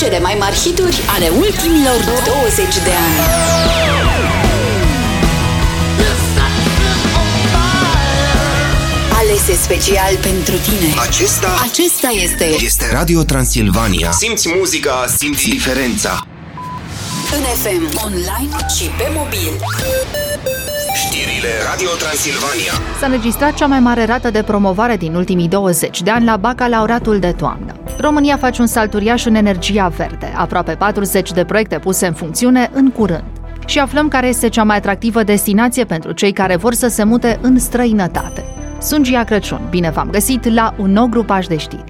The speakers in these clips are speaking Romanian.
Cele mai mari hituri ale ultimilor 20 de ani. Alese special pentru tine. Acesta este Radio Transilvania. Simți muzica, simți diferența. în FM, online și pe mobil. Știrile Radio Transilvania. S-a înregistrat cea mai mare rată de promovare din ultimii 20 de ani la bacalaureatul de toamnă. România face un salt uriaș în energia verde, aproape 40 de proiecte puse în funcțiune în curând. Și aflăm care este cea mai atractivă destinație pentru cei care vor să se mute în străinătate. Sunt Gia Crăciun, bine v-am găsit la un nou grupaj de știri.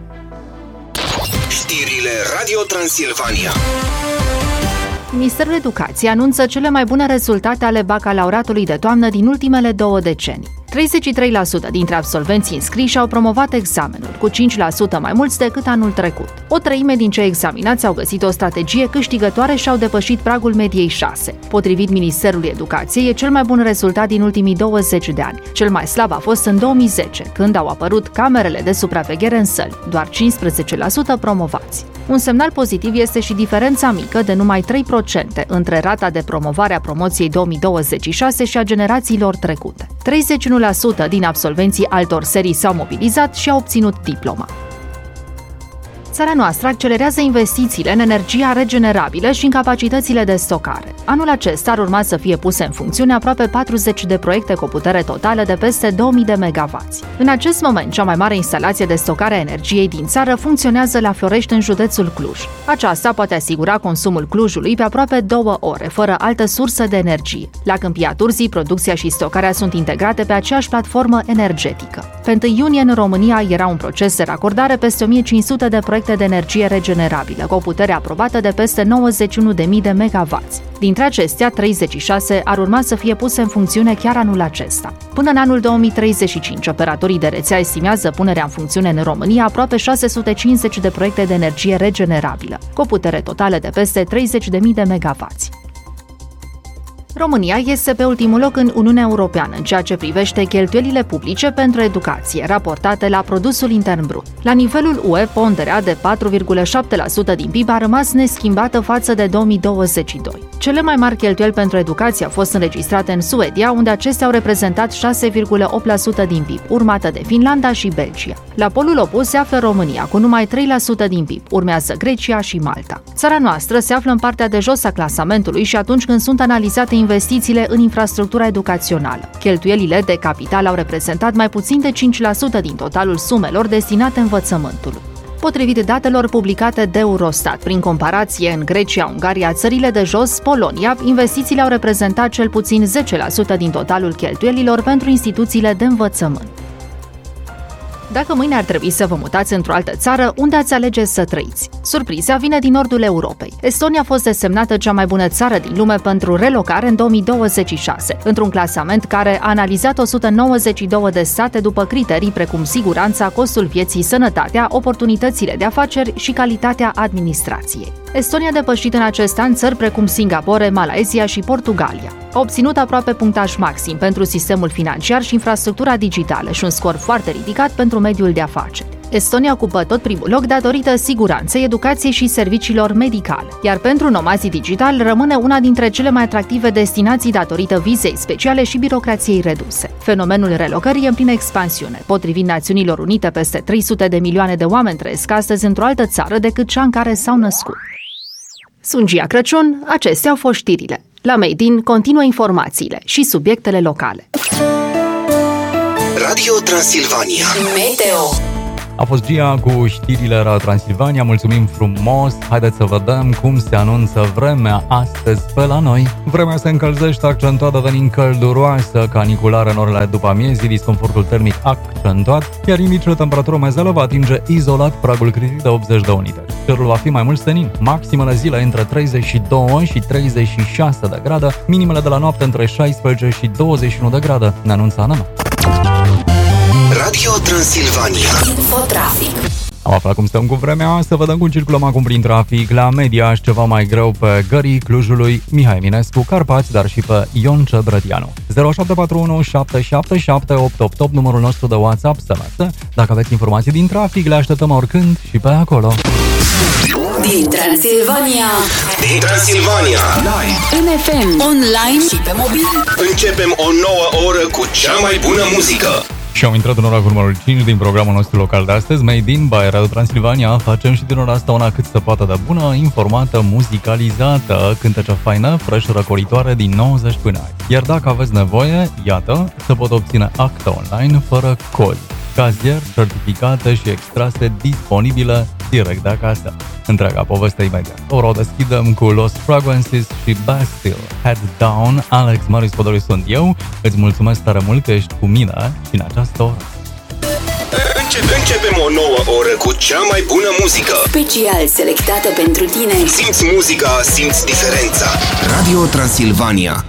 Știrile Radio Transilvania. Ministerul Educației anunță cele mai bune rezultate ale bacalaureatului de toamnă din ultimele 2 decenii. 33% dintre absolvenții înscriși au promovat examenul, cu 5% mai mulți decât anul trecut. O treime din cei examinați au găsit o strategie câștigătoare și au depășit pragul mediei 6. Potrivit Ministerului Educației, e cel mai bun rezultat din ultimii 20 de ani. Cel mai slab a fost în 2010, când au apărut camerele de supraveghere în săli, doar 15% promovați. Un semnal pozitiv este și diferența mică de numai 3% între rata de promovare a promoției 2026 și a generațiilor trecute. 31% din absolvenții altor serii s-au mobilizat și au obținut diploma. Țara noastră accelerează investițiile în energia regenerabilă și în capacitățile de stocare. Anul acesta ar urma să fie puse în funcțiune aproape 40 de proiecte cu o putere totală de peste 2000 de megawatts. În acest moment, cea mai mare instalație de stocare a energiei din țară funcționează la Florești, în județul Cluj. Aceasta poate asigura consumul Clujului pe aproape 2 ore, fără altă sursă de energie. La Câmpia Turzii, producția și stocarea sunt integrate pe aceeași platformă energetică. Pe 1 iunie, în România, era un proces de racordare peste 1500 de proiecte de energie regenerabilă, cu o putere aprobată de peste 91.000 de megawatts. Dintre acestea, 36 ar urma să fie puse în funcțiune chiar anul acesta. Până în anul 2035, operatorii de rețea estimează punerea în funcțiune în România aproape 650 de proiecte de energie regenerabilă, cu o putere totală de peste 30.000 de megawatts. România este pe ultimul loc în Uniunea Europeană în ceea ce privește cheltuielile publice pentru educație, raportate la produsul intern brut. La nivelul UE, ponderea de 4,7% din PIB a rămas neschimbată față de 2022. Cele mai mari cheltuieli pentru educație au fost înregistrate în Suedia, unde acestea au reprezentat 6,8% din PIB, urmată de Finlanda și Belgia. La polul opus se află România, cu numai 3% din PIB, urmează Grecia și Malta. Țara noastră se află în partea de jos a clasamentului și atunci când sunt analizate investițiile în infrastructura educațională. Cheltuielile de capital au reprezentat mai puțin de 5% din totalul sumelor destinate învățământului. Potrivit datelor publicate de Eurostat, prin comparație, în Grecia, Ungaria, țările de jos, Polonia, investițiile au reprezentat cel puțin 10% din totalul cheltuielilor pentru instituțiile de învățământ. Dacă mâine ar trebui să vă mutați într-o altă țară, unde ați alege să trăiți? Surpriza vine din nordul Europei. Estonia a fost desemnată cea mai bună țară din lume pentru relocare în 2026, într-un clasament care a analizat 192 de state după criterii precum siguranța, costul vieții, sănătatea, oportunitățile de afaceri și calitatea administrației. Estonia a depășit în acest an țări precum Singapore, Malaysia și Portugalia. A obținut aproape punctaj maxim pentru sistemul financiar și infrastructura digitală și un scor foarte ridicat pentru mediul de afaceri. Estonia ocupă tot primul loc datorită siguranței, educației și serviciilor medicale, iar pentru nomazii digitali rămâne una dintre cele mai atractive destinații datorită vizei speciale și birocrației reduse. Fenomenul relocării e în plină expansiune. Potrivit Națiunilor Unite, peste 300 de milioane de oameni trăiesc astăzi într-o altă țară decât cea în care s-au născut. Sunt Gia Crăciun, acestea au fost știrile. La Made in continuă informațiile și subiectele locale. Radio Transilvania. Meteo. A fost Gia cu știrile Radio Transilvania, mulțumim frumos. Haideți să vedem cum se anunță vremea astăzi pe la noi. Vremea se încălzește accentuat, devenind călduroasă, caniculară în orele după amiezii, disconfortul termic accentuat, iar indicele temperatură mezelă va atinge izolat pragul critic de 80 de unități. Cerul va fi mai mult senin, maximele zile între 32 și 36 de grade, minimele de la noapte între 16 și 21 de grade, ne anunță Ana. Radio Transilvania. Infotrafic. Am aflat cum stăm cu vremea, să vedem cum circulăm acum prin trafic. La Mediaș ceva mai greu pe gării Clujului, Mihai Eminescu, Carpați, dar și pe Ion Căbrătianu. 0741 777 888, numărul nostru de WhatsApp, SMS. Dacă aveți informații din trafic, le așteptăm oricând și pe acolo. Din Transilvania. Din Transilvania. Live. În FM, online și pe mobil. Începem o nouă oră cu cea mai bună muzică. Și am intrat în ora cu numărul 5 din programul nostru local de astăzi, Made in by Radio Transilvania. Facem și din ora asta una cât se poate de bună, informată, muzicalizată, cântece faină, fresh, răcoritoare din 90 până azi. Iar dacă aveți nevoie, iată, se pot obține acte online fără cozi, cazier, certificate și extrase disponibile direct de acasă. Întreaga poveste imediat. Ora o deschidem cu Lost Fragrances și Bastille. Head Down. Alex Marius Podoriu sunt eu. Îți mulțumesc tare mult că ești cu mine și în această oră. Începem o nouă oră cu cea mai bună muzică. Special selectată pentru tine. Simți muzica, simți diferența. Radio Transilvania.